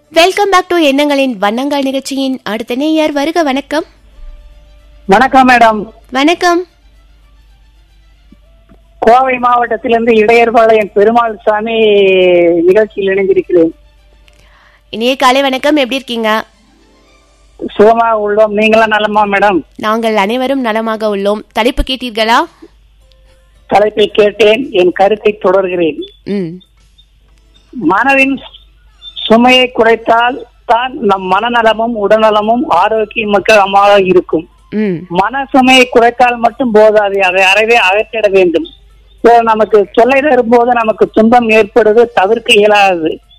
Welcome back to எண்ணங்களின் வண்ணங்கள் நிகழ்ச்சியின் அடுத்த நேயர் வருக. வணக்கம். வணக்கம் மேடம். வணக்கம். கோவை மாவட்டத்திலிருந்து இடையர்பாளையம் பெருமாள் சாமி நிகழ்ச்சியில் இணைந்திருக்கிறேன். இனிய காலை வணக்கம். எப்படி இருக்கீங்க? சுகமாக உள்ளோம். நீங்களாம் நலமா மேடம்? நாங்கள் அனைவரும் நலமாக உள்ளோம். தலைப்பு கேட்டீர்களா? தலைப்பை கேட்டேன், என் கருத்தை தொடர்கிறேன். மனதின் சுமையை குறைத்தால் தான் நம் மனநலமும் உடல்நலமும் ஆரோக்கியமாக இருக்கும். மன சுமையை குறைத்தால் மட்டும் போதாது, அதை அறவே அகற்றிட வேண்டும். நமக்கு தொல்லை தரும்போது நமக்கு துன்பம் ஏற்படுவது தவிர்க்க இயலாது.